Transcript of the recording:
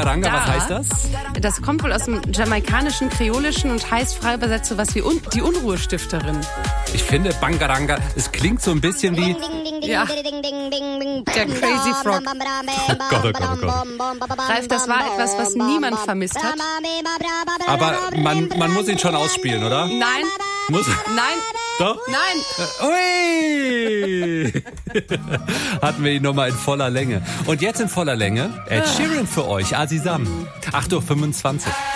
Bangaranga, was heißt das? Das kommt wohl aus dem jamaikanischen, kreolischen und heißt frei übersetzt sowas wie die Unruhestifterin. Ich finde Bangaranga, es klingt so ein bisschen wie... Ja, der Crazy Frog. Oh Gott, oh Gott, oh Gott. Ralf, das war etwas, was niemand vermisst hat. Aber man muss ihn schon ausspielen, oder? Nein, Muss? nein, Doch? nein. Ui! Hatten wir ihn nochmal in voller Länge. Und jetzt in voller Länge Ed Sheeran für euch, Azizam. 8:25 Uhr.